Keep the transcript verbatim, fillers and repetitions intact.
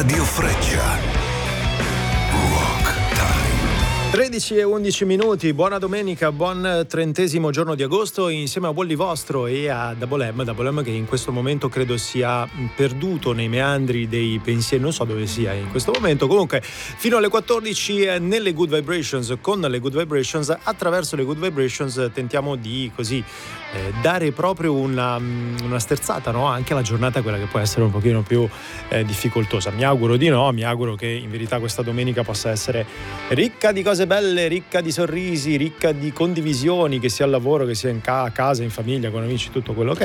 Radio Freccia. tredici e undici minuti, buona domenica, buon trentesimo giorno di agosto insieme a Wally Vostro e a Double M, Double M che in questo momento credo sia perduto nei meandri dei pensieri, non so dove sia in questo momento, comunque fino alle quattordici nelle Good Vibrations, con le Good Vibrations, attraverso le Good Vibrations tentiamo di così eh, dare proprio una, una sterzata, no? Anche alla giornata, quella che può essere un pochino più eh, difficoltosa, mi auguro di no, mi auguro che in verità questa domenica possa essere ricca di cose belle, ricca di sorrisi, ricca di condivisioni, che sia al lavoro, che sia in ca- a casa, in famiglia, con amici, tutto quello che